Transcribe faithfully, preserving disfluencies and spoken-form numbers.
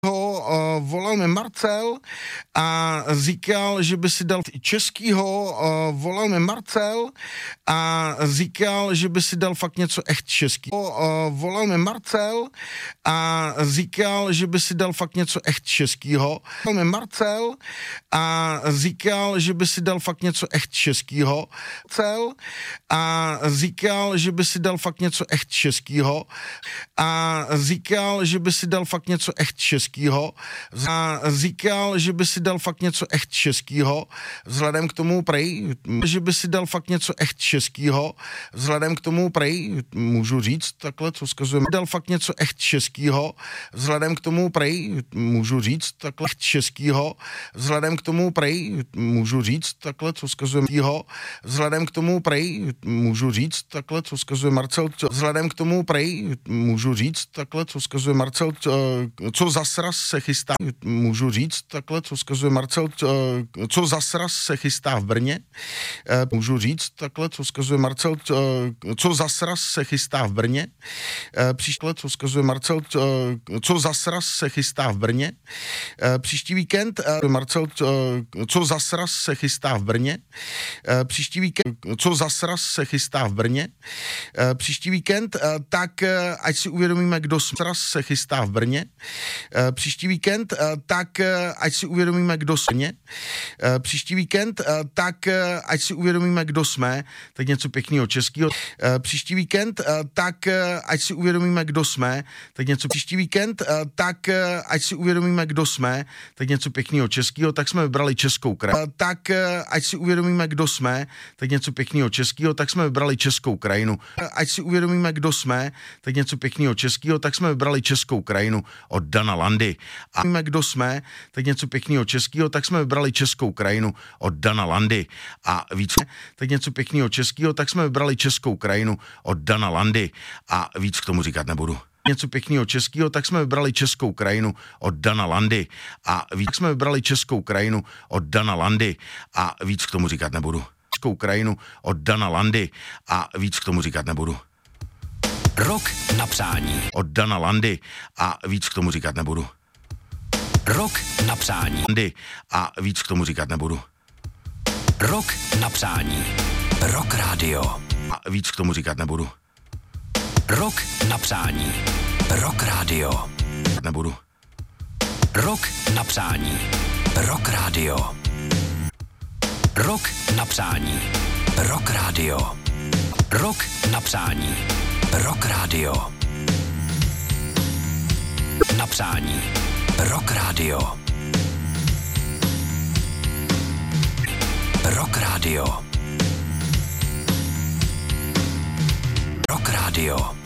ho uh, volal mi Marcel a říkal, že by si dal českýho, uh, volal mi Marcel a říkal, že by si dal fakt něco echt český. Uh, volal mi Marcel a říkal, že by si dal fakt něco echt českýho. Volal mi Marcel a říkal, že by si dal fakt něco echt českýho. Marcel a říkal, že by si dal fakt něco echt českýho a říkal, že by si dal fakt něco echt českýho. A říkal, že by si dal fakt něco echt českýho, vzhledem k tomu prej, že by si dal fakt něco echt českýho, vzhledem k tomu prej, můžu říct takhle, co vzkazujeme, dal fakt něco echt českýho, vzhledem k tomu prej, můžu říct takhle, českýho, vzhledem k tomu prej, můžu říct takhle, co vzkazujeme, vzhledem k tomu prej, můžu říct takhle, co vzkazuje Marcel, vzhledem k tomu prej, můžu říct takhle, co vzkazuje Marcel, co zase se chystá, můžu říct takhle, co vzkazuje Marcel, co zasraz se chystá v Brně, můžu říct takhle, co vzkazuje Marcel, co zasraz se chystá v Brně, příště, co vzkazuje Marcel, co zasraz se chystá v Brně, příští víkend, Marcel, co zasraz se chystá v Brně, příští víkend, co zasraz se chystá v Brně, příští víkend, tak ať si uvědomíme, kdo zasraz se chystá v Brně, příští víkend, tak ať si uvědomíme, kdo jsme. Příští víkend, tak ať si uvědomíme, kdo jsme, tak něco pěkného českého. Příští víkend, tak ať si uvědomíme, kdo jsme, tak něco příští víkend, tak ať si uvědomíme, kdo jsme, tak něco pěkného českého, tak jsme vybrali Českou krajinu. Tak ať si uvědomíme, kdo jsme, tak něco pěkného českého, tak jsme vybrali Českou krajinu. Ať si uvědomíme, kdo jsme, tak něco pěkného českého, tak jsme vybrali Českou krajinu od Dana Landy. A víme, kdo jsme, tak něco pěkného českého, tak jsme vybrali Českou krajinu od Dana Landy. A víc, tak něco pěkného českého, tak jsme vybrali Českou krajinu od Dana Landy. A víc k tomu říkat nebudu. Něco pěkného českého, tak jsme vybrali Českou krajinu od Dana Landy. A víc jsme vybrali Českou krajinu od Dana Landy. A víc k tomu říkat nebudu. Českou krajinu od Dana Landy. A víc k tomu říkat nebudu. Rok na přání. Od Dana Landy. A víc k tomu říkat nebudu. Rok na přání. A víc k tomu říkat nebudu. Rok na přání. Rock Radio. A víc k tomu říkat nebudu. Rok na přání. Rock Radio. Nebudu. Rok na přání. Rock Radio. Rok na přání. Rock Radio. Rok na přání. Rock Radio. Na přání. Rock Radio. Rock Radio. Rock Radio.